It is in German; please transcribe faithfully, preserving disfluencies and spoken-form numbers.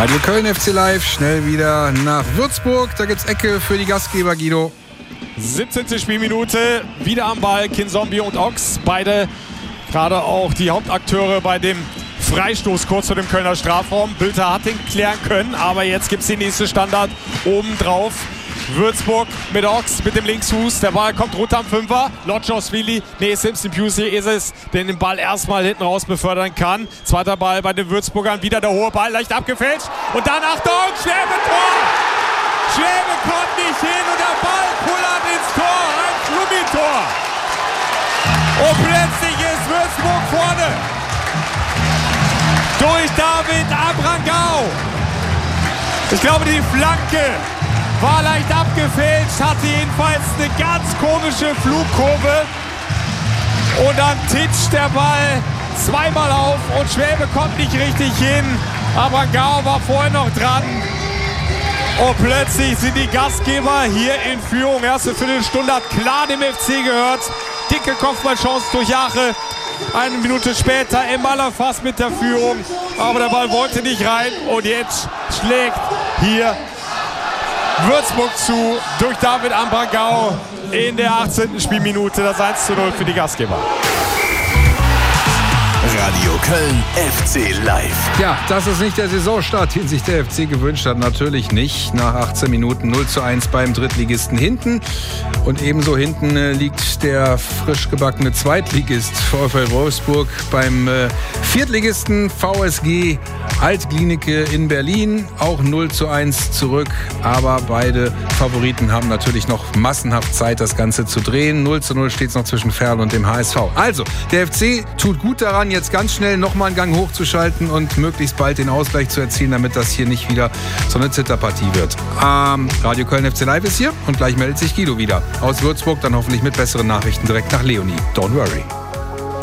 Radio Köln F C Live, schnell wieder nach Würzburg. Da gibt's Ecke für die Gastgeber, Guido. siebzehnte Spielminute, wieder am Ball Kinzombie und Ochs. Beide gerade auch die Hauptakteure bei dem Freistoß kurz vor dem Kölner Strafraum. Bülter hat den klären können, aber jetzt gibt es die nächste Standard obendrauf. Würzburg mit Ochs, mit dem Linksfuß. Der Ball kommt runter am Fünfer. Lodjosvili, nee, Simpson Pusey ist es, der den Ball erstmal hinten raus befördern kann. Zweiter Ball bei den Würzburgern. Wieder der hohe Ball, leicht abgefälscht. Und dann, Achtung, Schwäbe Tor! Schwäbe kommt nicht hin und der Ball pullert ins Tor. Ein Flummi-Tor. Und plötzlich ist Würzburg vorne. Durch David Abrangau. Ich glaube, die Flanke war leicht abgefälscht, hatte jedenfalls eine ganz komische Flugkurve. Und dann titscht der Ball zweimal auf und Schwäbe kommt nicht richtig hin. Abrangau war vorher noch dran. Und plötzlich sind die Gastgeber hier in Führung. Erste Viertelstunde hat klar dem F C gehört. Dicke Kopfballchance durch Ache. Eine Minute später Emaller fast mit der Führung. Aber der Ball wollte nicht rein. Und jetzt schlägt hier Würzburg zu durch David Abrangau in der achtzehnten Spielminute. Das eins zu null für die Gastgeber. Radio Köln F C Live. Ja, das ist nicht der Saisonstart, den sich der F C gewünscht hat. Natürlich nicht. Nach achtzehn Minuten null zu eins beim Drittligisten hinten. Und ebenso hinten äh, liegt der frisch gebackene Zweitligist VfL Wolfsburg beim äh, Viertligisten V S G Alt-Glienicke in Berlin. Auch null zu eins zurück. Aber beide Favoriten haben natürlich noch massenhaft Zeit, das Ganze zu drehen. null zu null steht es noch zwischen Ferl und dem H S V. Also, der F C tut gut daran, jetzt ganz schnell nochmal einen Gang hochzuschalten und möglichst bald den Ausgleich zu erzielen, damit das hier nicht wieder so eine Zitterpartie wird. Ähm, Radio Köln F C Live ist hier und gleich meldet sich Guido wieder. Aus Würzburg, dann hoffentlich mit besseren Nachrichten direkt nach Leonie. Don't worry.